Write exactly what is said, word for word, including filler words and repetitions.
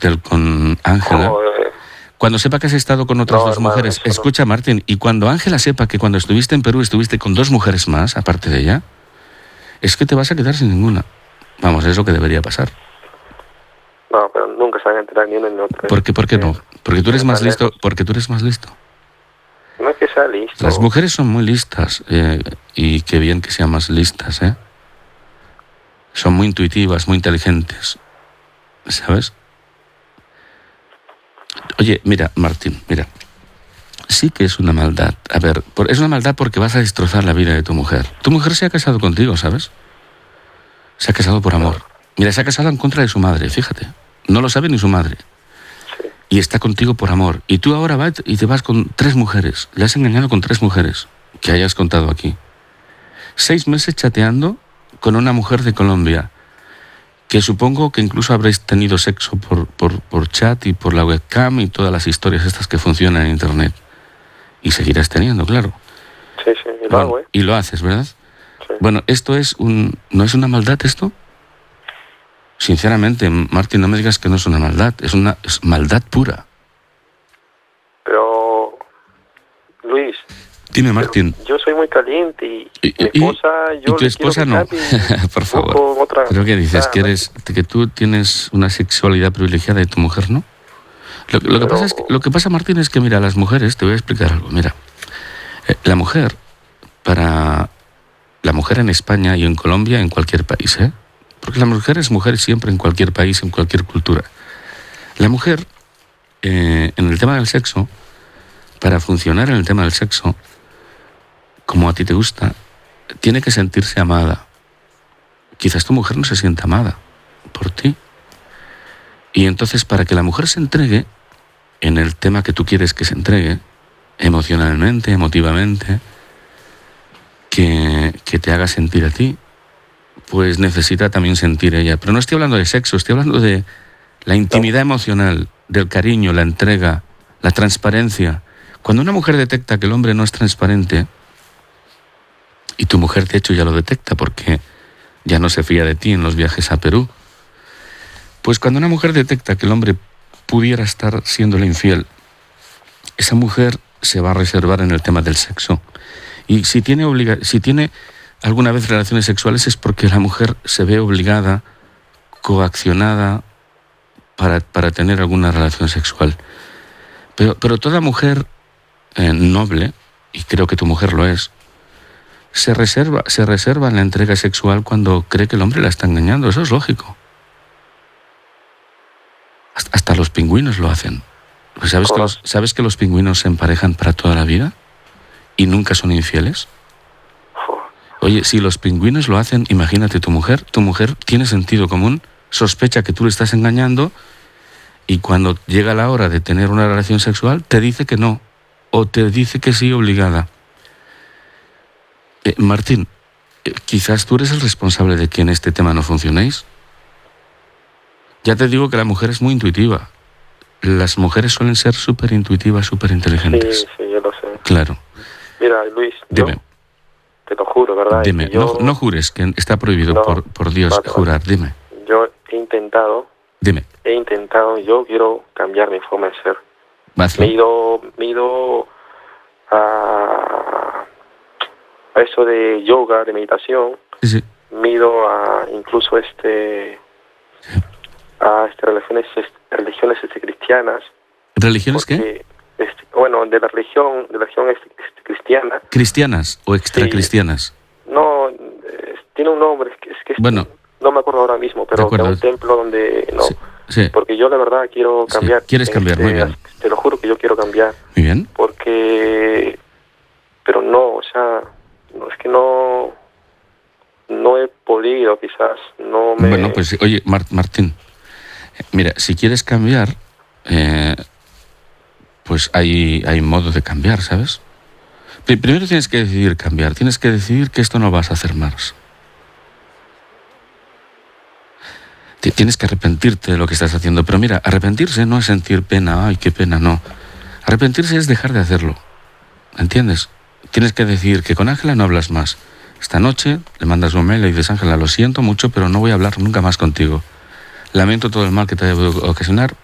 hotel con Ángela, Joder. cuando sepa que has estado con otras No, dos hermano, mujeres, eso no. escucha, Martín, y cuando Ángela sepa que cuando estuviste en Perú estuviste con dos mujeres más, aparte de ella, es que te vas a quedar sin ninguna. Vamos, es lo que debería pasar. No, pero nunca se van a enterar ni uno ni otro. ¿Por qué, por qué no? Porque tú eres Está más listo, lejos. porque tú eres más listo. No es que sea listo. Las mujeres son muy listas, eh, y qué bien que sean más listas, ¿eh? Son muy intuitivas, muy inteligentes, ¿sabes? Oye, mira, Martín, mira, sí que es una maldad. A ver, por- es una maldad porque vas a destrozar la vida de tu mujer. Tu mujer se ha casado contigo, ¿sabes? Se ha casado por amor. Mira, se ha casado en contra de su madre, fíjate. No lo sabe ni su madre. Sí. Y está contigo por amor. Y tú ahora vas y te vas con tres mujeres. Le has engañado con tres mujeres que hayas contado aquí. Seis meses chateando con una mujer de Colombia, que supongo que incluso habréis tenido sexo por, por, por chat y por la webcam y todas las historias estas que funcionan en Internet. Y seguirás teniendo, claro. Sí, sí, y lo Bueno, hago, ¿eh? y lo haces, ¿verdad? Sí. Bueno, ¿esto es un... ¿no es una maldad esto? Sinceramente, Martín, no me digas que no es una maldad. Es una es maldad pura. Pero, Luis, Dime, Martín. yo soy muy caliente y, Y- mi y- esposa, y yo tu le quiero esposa no. besar y Por favor. busco otra- ¿Pero qué dices? Ah, ¿Que, no. eres, que tú tienes una sexualidad privilegiada y tu mujer no? Lo, lo que Pero- pasa es que, lo que pasa, Martín, es que, mira, las mujeres, te voy a explicar algo. Mira, eh, la mujer, para la mujer en España y en Colombia, en cualquier país, ¿eh? Porque la mujer es mujer siempre en cualquier país, en cualquier cultura. La mujer, eh, en el tema del sexo, para funcionar en el tema del sexo, como a ti te gusta, tiene que sentirse amada. Quizás tu mujer no se sienta amada por ti. Y entonces, para que la mujer se entregue en el tema que tú quieres que se entregue, emocionalmente, emotivamente, que, que te haga sentir a ti, pues necesita también sentir ella. Pero no estoy hablando de sexo, estoy hablando de la intimidad emocional, del cariño, la entrega, la transparencia. Cuando una mujer detecta que el hombre no es transparente, y tu mujer de hecho ya lo detecta porque ya no se fía de ti en los viajes a Perú, pues cuando una mujer detecta que el hombre pudiera estar siéndole infiel, esa mujer se va a reservar en el tema del sexo. Y si tiene, obliga- si tiene alguna vez relaciones sexuales es porque la mujer se ve obligada, coaccionada para, para tener alguna relación sexual. Pero, pero toda mujer eh, noble, y creo que tu mujer lo es, se reserva, se reserva en la entrega sexual cuando cree que el hombre la está engañando. Eso es lógico. Hasta, hasta los pingüinos lo hacen. Pues ¿sabes, que los, ¿Sabes que los pingüinos se emparejan para toda la vida? ¿Y nunca son infieles? Oye, si los pingüinos lo hacen, imagínate tu mujer. Tu mujer tiene sentido común, sospecha que tú le estás engañando y cuando llega la hora de tener una relación sexual te dice que no o te dice que sí obligada. Eh, Martín, eh, quizás tú eres el responsable de que en este tema no funcionéis. Ya te digo que la mujer es muy intuitiva. Las mujeres suelen ser súper intuitivas, súper inteligentes. Sí, sí, yo lo sé. Claro. Mira, Luis, yo Dime, te lo juro, ¿verdad? dime. Que yo, No, no jures, que está prohibido No, por, por Dios vale, vale. jurar. Dime, yo he intentado, dime. he intentado, yo quiero cambiar mi forma de ser. Hazlo. Me he ido, me he ido a, a eso de yoga, de meditación. Sí, sí. Me he ido a incluso este a este, religiones religiones este, cristianas. ¿Religiones qué? porque, este, bueno, de la religión, de la religión este, este, cristiana. ¿Cristianas o extracristianas? No, eh, tiene un nombre, es que, es que Bueno. no me acuerdo ahora mismo, pero acuerdo. de un templo donde no, Sí, sí. porque yo la verdad quiero Sí, cambiar. quieres cambiar, muy bien. Te lo juro que yo quiero cambiar, Muy bien. porque, pero no, o sea, no es que no, no he podido, quizás, no me. Bueno, pues oye, Mar- Martín, eh, mira, si quieres cambiar, eh, pues hay, hay modo de cambiar, ¿sabes? Pri- Primero tienes que decidir cambiar, tienes que decidir que esto no vas a hacer más. Ti- Tienes que arrepentirte de lo que estás haciendo, pero mira, arrepentirse no es sentir pena, ay, qué pena, no. Arrepentirse es dejar de hacerlo, ¿entiendes? Tienes que decidir que con Ángela no hablas más. Esta noche le mandas un mail y le dices, Ángela, lo siento mucho, pero no voy a hablar nunca más contigo. Lamento todo el mal que te haya podido ocasionar.